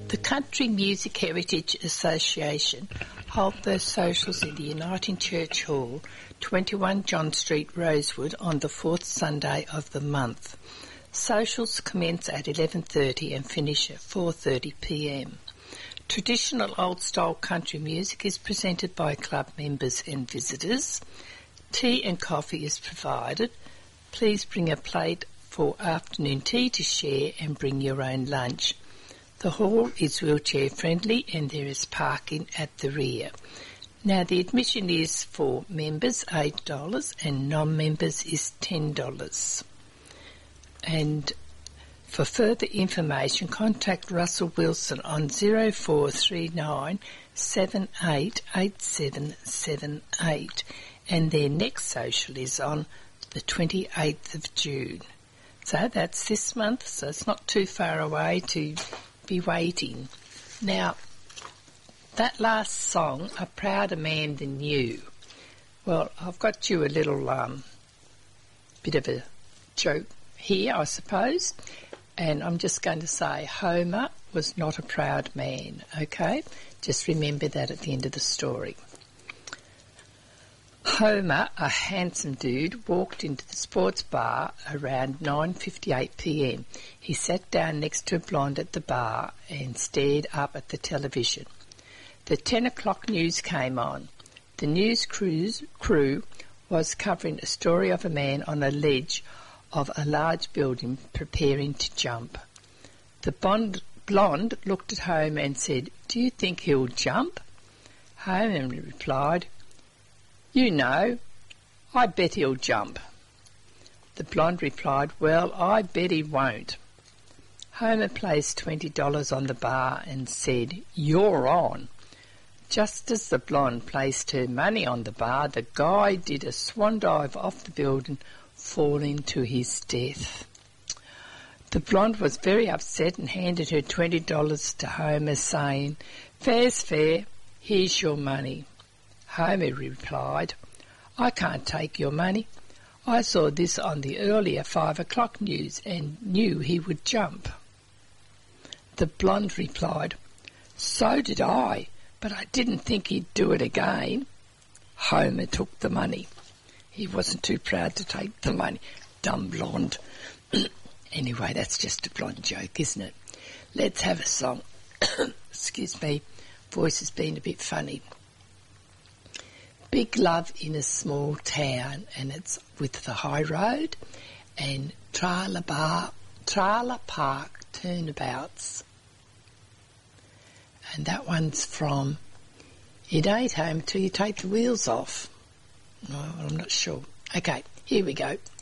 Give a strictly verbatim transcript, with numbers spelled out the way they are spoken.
The Country Music Heritage Association hold their socials in the Uniting Church Hall, twenty-one John Street, Rosewood, on the fourth Sunday of the month. Socials commence at eleven thirty and finish at four thirty p m. Traditional old-style country music is presented by club members and visitors. Tea and coffee is provided. Please bring a plate for afternoon tea to share and bring your own lunch. The hall is wheelchair friendly and there is parking at the rear. Now the admission is for members eight dollars and non-members is ten dollars. And for further information contact Russell Wilson on zero four three nine seven eight eight seven seven eight, and their next social is on the twenty-eighth of June. So that's this month, so it's not too far away to be waiting. Now, that last song, A Prouder Man Than You. Well, I've got you a little um, bit of a joke here, I suppose, and I'm just going to say Homer was not a proud man, okay? Just remember that at the end of the story. Homer, a handsome dude, walked into the sports bar around nine fifty-eight p m. He sat down next to a blonde at the bar and stared up at the television. The ten o'clock news came on. The news crews, crew was covering a story of a man on a ledge of a large building preparing to jump. The blonde, blonde looked at Homer and said, "Do you think he'll jump?" Homer replied, "You know, I bet he'll jump." The blonde replied, "Well, I bet he won't." Homer placed twenty dollars on the bar and said, "You're on." Just as the blonde placed her money on the bar, the guy did a swan dive off the building, falling to his death. The blonde was very upset and handed her twenty dollars to Homer, saying, "Fair's fair, here's your money." Homer replied, "I can't take your money. I saw this on the earlier five o'clock news and knew he would jump." The blonde replied, "So did I, but I didn't think he'd do it again." Homer took the money. He wasn't too proud to take the money. Dumb blonde. Anyway, that's just a blonde joke, isn't it? Let's have a song. Excuse me, voice has been a bit funny. Big Love in a Small Town, and it's with the High Road and Trailer Bar, Trailer Park Turnabouts. And that one's from It Ain't Home Till You Take the Wheels Off. No, I'm not sure. Okay, here we go.